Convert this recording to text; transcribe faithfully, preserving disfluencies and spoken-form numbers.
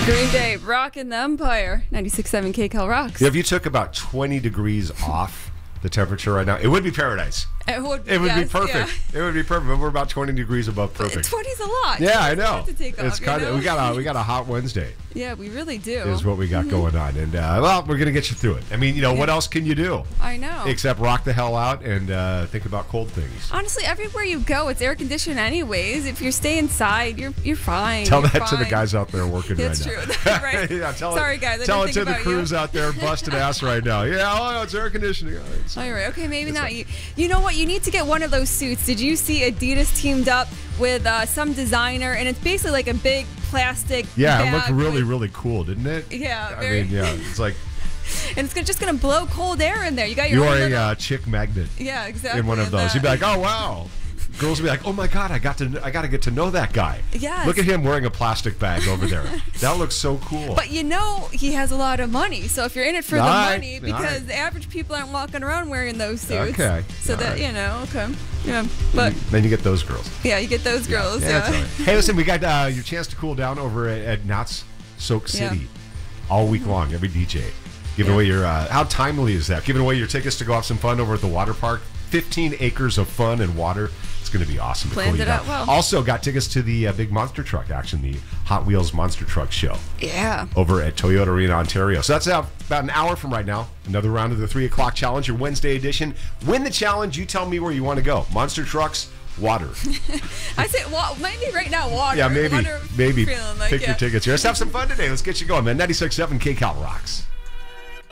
Green Day, Rockin' the Empire, ninety-six point seven K Cal rocks. Yeah, if you took about twenty degrees off the temperature right now, it would be paradise. It would, It would yes, be perfect. Yeah. It would be perfect. But we're about twenty degrees above perfect. twenty's a lot. Yeah, I know. To take It's off, kind you of know? we got a we got a hot Wednesday. Yeah, we really do. Is what we got mm-hmm. going on, and uh, well, we're gonna get you through it. I mean, you know, yeah. what else can you do? I know. Except rock the hell out and uh, think about cold things. Honestly, everywhere you go, it's air conditioned anyways. If you stay inside, you're you're fine. Tell you're that fine. to the guys out there working That's right true. now. right. yeah, tell Sorry, it, guys. I Tell it didn't to think the about crews you. out there busting ass right now. Yeah, oh, it's air conditioning. Oh, it's, All right. Okay, maybe it's not. a- You, you know what? You need to get one of those suits. Did you see Adidas teamed up with uh, some designer, and it's basically like a big plastic. Yeah, it bag looked really, with- really cool, didn't it? Yeah, I very- mean, yeah, it's like and it's gonna, just gonna blow cold air in there. You got your you own are a little- uh, chick magnet yeah, exactly. in one of and those. that- You'd be like, oh wow. Girls would be like, oh my god, I got to, I got to get to know that guy. Yes. Look at him wearing a plastic bag over there. That looks so cool. But you know he has a lot of money, so if you're in it for All the right, money, all because right. the average people aren't walking around wearing those suits. Okay, So all that right. you know, okay, yeah. But Then you get those girls. yeah, you get those girls. Yeah, Yeah. that's all right. Hey, listen, we got uh, your chance to cool down over at, at Knott's Soak City Yeah. all week long. Every D J giving Yeah. away your. Uh, how timely is that? Giving away your tickets to go have some fun over at the water park. Fifteen acres of fun and water. It's going to be awesome. To Planned cool you it down. out well. Also got tickets to the uh, big monster truck action, the Hot Wheels Monster Truck Show Yeah. over at Toyota Arena, Ontario. So that's uh, about an hour from right now. Another round of the three o'clock challenge, your Wednesday edition. Win the challenge. You tell me where you want to go. Monster trucks. Water. I say, well, maybe right now water. Yeah, maybe. Water Maybe. feeling like, Pick yeah. your tickets here. Let's have some fun today. Let's get you going, man. ninety-six point seven K Cal rocks.